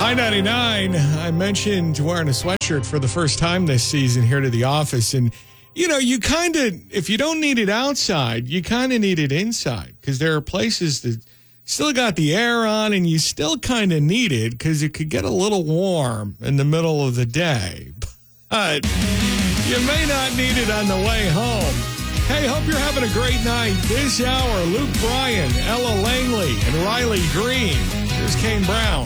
I-99, I mentioned wearing a sweatshirt for the first time this season here to the office. And, you know, you kind of, if you don't need it outside, you kind of need it inside because there are places that still got the air on and you still kind of need it because it could get a little warm in the middle of the day. But you may not need it on the way home. Hey, hope you're having a great night. This hour, Luke Bryan, Ella Langley, and Riley Green. Here's Kane Brown.